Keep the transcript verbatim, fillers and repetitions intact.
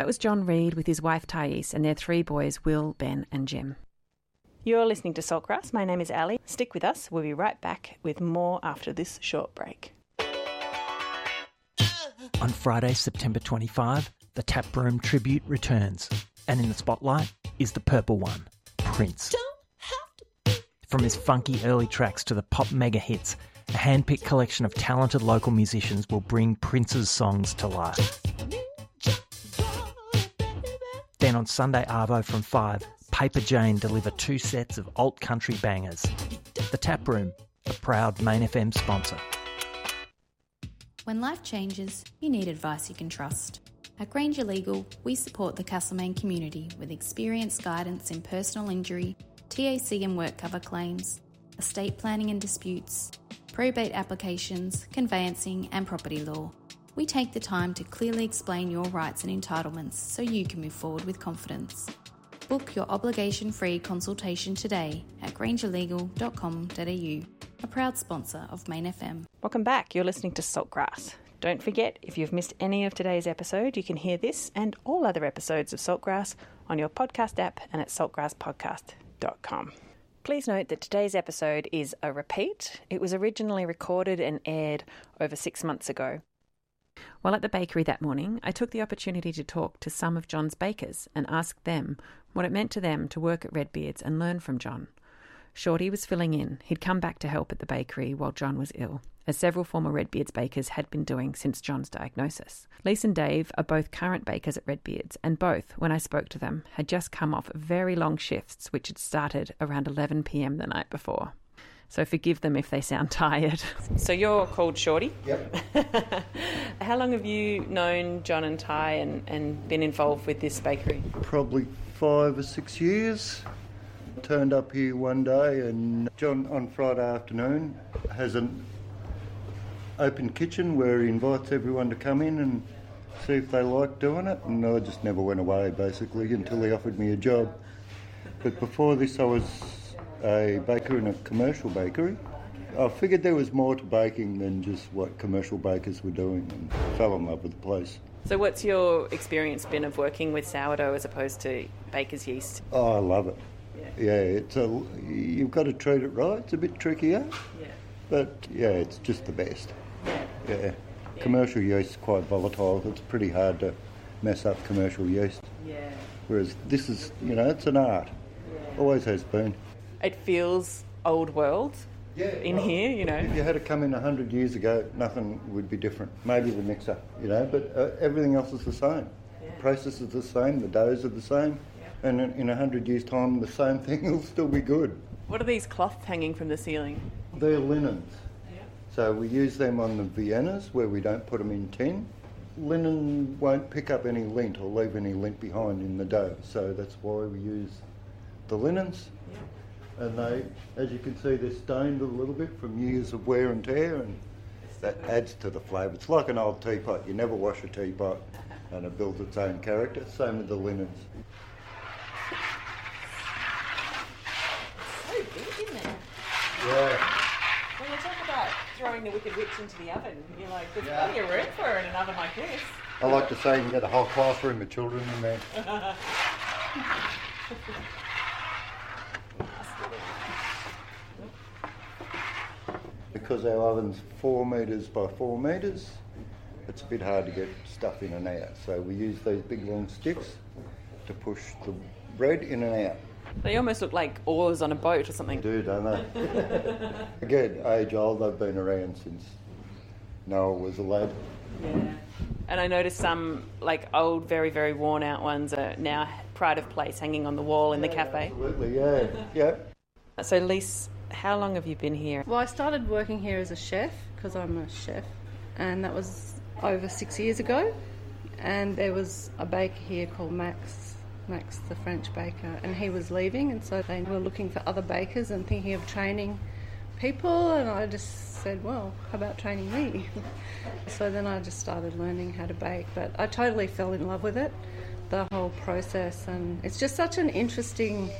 That was John Reid with his wife Thais and their three boys, Will, Ben and Jim. You're listening to Saltgrass. My name is Ali. Stick with us. We'll be right back with more after this short break. On Friday, September twenty-fifth, the Taproom Tribute returns. And in the spotlight is the purple one, Prince. From his funky early tracks to the pop mega hits, a hand-picked collection of talented local musicians will bring Prince's songs to life. Then on Sunday Arvo from five, Paper Jane deliver two sets of alt country bangers. The Taproom, a proud Main F M sponsor. When life changes, you need advice you can trust. At Granger Legal, we support the Castlemaine community with experienced guidance in personal injury, T A C and work cover claims, estate planning and disputes, probate applications, conveyancing and property law. We take the time to clearly explain your rights and entitlements so you can move forward with confidence. Book your obligation-free consultation today at granger legal dot com dot a u, a proud sponsor of Main F M. Welcome back. You're listening to Saltgrass. Don't forget, if you've missed any of today's episode, you can hear this and all other episodes of Saltgrass on your podcast app and at saltgrass podcast dot com. Please note that today's episode is a repeat. It was originally recorded and aired over six months ago. While at the bakery that morning, I took the opportunity to talk to some of John's bakers and ask them what it meant to them to work at Redbeard's and learn from John. Shorty was filling in. He'd come back to help at the bakery while John was ill, as several former Redbeard's bakers had been doing since John's diagnosis. Lisa and Dave are both current bakers at Redbeard's, and both, when I spoke to them, had just come off very long shifts which had started around eleven p.m. the night before. So forgive them if they sound tired. So you're called Shorty? Yep. How long have you known John and Ty and, and been involved with this bakery? Probably five or six years. Turned up here one day and John on Friday afternoon has an open kitchen where he invites everyone to come in and see if they like doing it, and I just never went away basically until he offered me a job. But before this I was a baker in a commercial bakery. I figured there was more to baking than just what commercial bakers were doing, and fell in love with the place. So what's your experience been of working with sourdough as opposed to baker's yeast? Oh, I love it. Yeah, yeah it's a, you've got to treat it right. It's a bit trickier, yeah. but yeah, it's just the best. Yeah. Yeah. Yeah. Commercial yeast is quite volatile. It's pretty hard to mess up commercial yeast. Yeah. Whereas this is, you know, it's an art. Yeah. Always has been. It feels old world yeah, in well, here, you know. If you had it come in a hundred years ago, nothing would be different. Maybe the mixer, you know, but uh, everything else is the same. Yeah. The process is the same, the doughs are the same, yeah. and in a hundred years' time, the same thing will still be good. What are these cloths hanging from the ceiling? They're linens. Yeah. So we use them on the Viennas where we don't put them in tin. Linen won't pick up any lint or leave any lint behind in the dough, so that's why we use the linens. Yeah. And they, as you can see, they're stained a little bit from years of wear and tear, and that adds to the flavour. It's like an old teapot. You never wash a teapot, and it builds its own character. Same with the linens. So big, isn't it? Yeah. When you talk about throwing the Wicked Witch into the oven, you're like, there's Yeah. plenty of room for it in an oven like this. I like to say you can get a whole classroom of children in there. Because our oven's four metres by four metres, it's a bit hard to get stuff in and out. So we use these big long sticks to push the bread in and out. They almost look like oars on a boat or something. They do, don't they? Again, age old, they've been around since Noah was a lad. Yeah. And I noticed some, like, old, very, very worn out ones are now pride of place hanging on the wall in yeah, the cafe. Absolutely, yeah. Yeah. So, Lise, how long have you been here? Well, I started working here as a chef because I'm a chef, and that was over six years ago. And there was a baker here called Max, Max the French baker, and he was leaving, and so they were looking for other bakers and thinking of training people, and I just said, well, how about training me? So then I just started learning how to bake, but I totally fell in love with it, the whole process, and it's just such an interesting